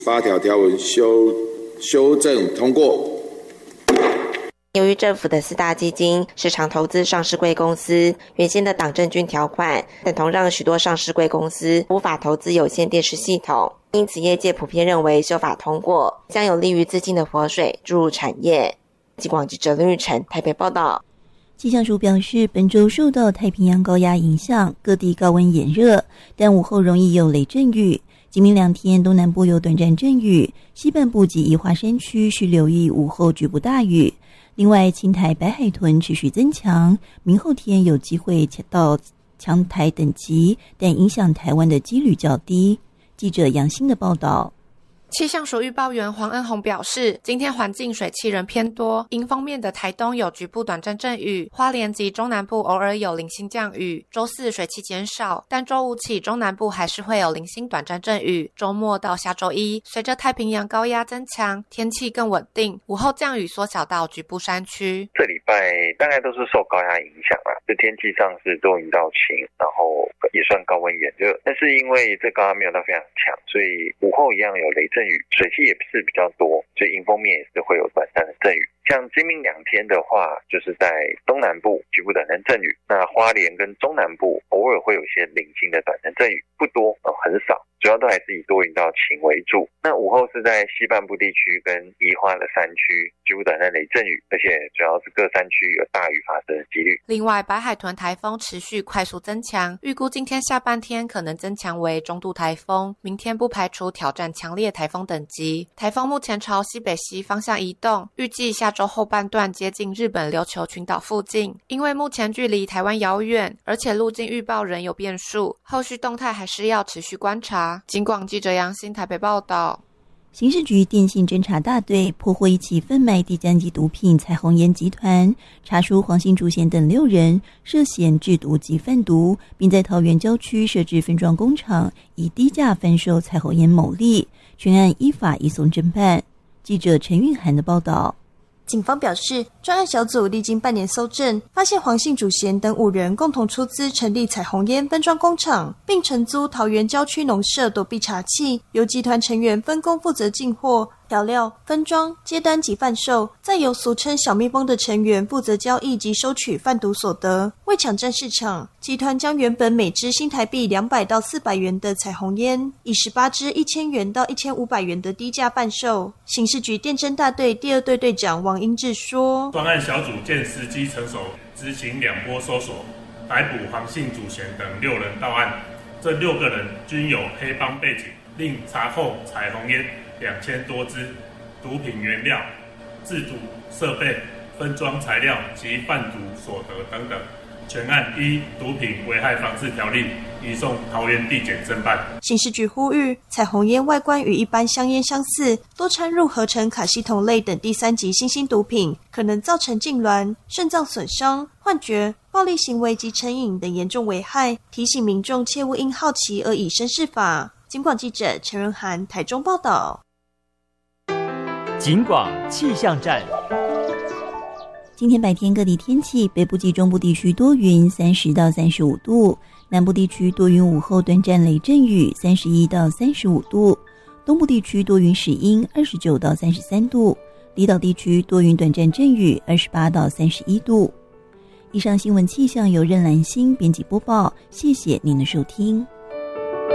8条条文修正通过。 由于政府的4大基金市场投资上市柜公司原先的党政军条款等同让许多上市柜公司无法投资有线电视系统，因此业界普遍认为修法通过将有利于资金的活水注入产业。警广记者林玉成台北报道。 气象署表示，本周受到太平洋高压影响，各地高温炎热，但午后容易有雷阵雨。今明2天东南部有短暂阵雨，西半部及宜花山区需留意午后局部大雨。另外，青台白海豚持续增强，明后天有机会到强台等级，但影响台湾的几率较低。记者杨欣的报道。 气象署预报员黄恩宏表示，今天环境水汽人偏多，迎风面的台东有局部短暂阵雨，花莲及中南部偶尔有零星降雨。周4水汽减少，但周5起中南部还是会有零星短暂阵雨。周末到下周1，随着太平洋高压增强，天气更稳定，午后降雨缩小到局部山区。 这礼拜大概都是受高压影响啦，这天气上是多云到晴，然后也算高温炎热，但是因为这高压没有到非常强，所以午后一样有雷阵雨，水汽也是比较多，所以迎风面也是会有短暂的阵雨。像今明2天的话，就是在东南部局部短暂阵雨，那花莲跟中南部偶尔会有一些零星的短暂阵雨，不多，很少，主要都还是以多云到晴为主。那午后是在西半部地区跟宜花的山区局部短暂雷阵雨，而且主要是各山区有大雨发生的几率。 另外，白海豚台风持续快速增强，预估今天下半天可能增强为中度台风，明天不排除挑战强烈台风等级。台风目前朝西北西方向移动，预计下周后半段接近日本琉球群岛附近。因为目前距离台湾遥远，而且路径预报仍有变数，后续动态还是要持续观察。警广记者杨欣台北报道。 刑事局电信侦查大队破获一起贩卖低价级毒品彩虹烟集团，查出黄姓主嫌等6人涉嫌制毒及贩毒，并在桃园郊区设置分装工厂，以低价贩售彩虹烟牟利。全案依法移送侦办。记者陈韵涵的报道。 警方表示，专案小组历经半年搜证，发现黄姓主嫌等5人共同出资成立彩虹烟分装工厂，并承租桃园郊区农舍躲避查缉，由集团成员分工负责进货、调料、分装、接单及贩售，再由俗称小蜜蜂的成员负责交易及收取贩毒所得。为抢占市场，集团将原本每支新台币200到400元的彩虹烟，以18支1000元到1500元的低价贩售。刑事局电侦大队第2队队长王英志说， 专案小组见时机成熟，执行2波搜索，逮捕黄姓主嫌等6人到案。这6个人均有黑帮背景，另查扣彩虹烟2000多支、毒品原料、制毒设备、分装材料及贩毒所得等等。全案依毒品危害防治条例移送桃园地检侦办。 刑事局呼吁，彩虹烟外观与一般香烟相似，多掺入合成卡西酮类等第3级新兴毒品，可能造成痉挛、肾脏损伤、幻觉、暴力行为及成瘾等严重危害，提醒民众切勿因好奇而以身试法。警广记者陈仁涵台中报道。 警广气象站。 今天白天各地天气，北部及中部地区多云，30到35度；南部地区多云，午后短暂雷阵雨，31到35度；东部地区多云时阴，29到33度；离岛地区多云短暂阵雨，28到31度。以上新闻气象由任兰心编辑播报，谢谢您的收听。